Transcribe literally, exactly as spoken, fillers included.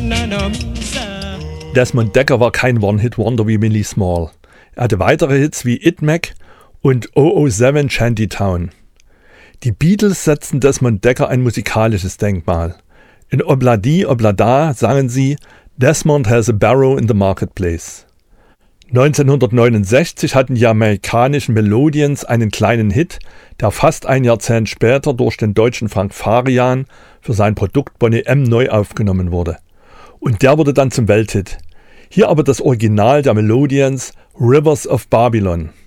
Desmond Dekker war kein One-Hit-Wonder wie Millie Small. Er hatte weitere Hits wie It Mac und oh oh seven Shantytown. Die Beatles setzten Desmond Dekker ein musikalisches Denkmal. In Obladi Oblada sangen sie Desmond has a barrow in the marketplace. neunzehnhundertneunundsechzig hatten die amerikanischen Melodians einen kleinen Hit, der fast ein Jahrzehnt später durch den deutschen Frank Farian für sein Produkt Boney M. neu aufgenommen wurde. Und der wurde dann zum Welthit. Hier aber das Original der Melodians, Rivers of Babylon.